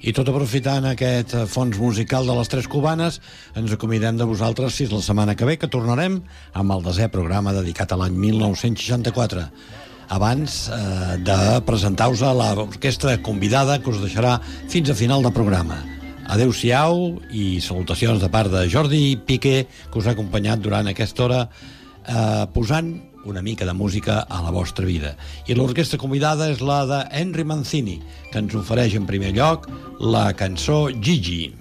I tot aprofitant aquest fons musical de les Tres Cubanes, ens acomidem de vosaltres fins la setmana que ve, que tornarem amb el 10è programa dedicat a l'any 1964. Abans de presentar-vos a l'orquestra convidada que us deixarà fins a final de programa. Adéu-siau i salutacions de part de Jordi Piqué, que us ha acompanyat durant aquesta hora posant una mica de música a la vostra vida. I l'orquestra convidada és la de Henry Mancini, que ens ofereix en primer lloc la cançó Gigi.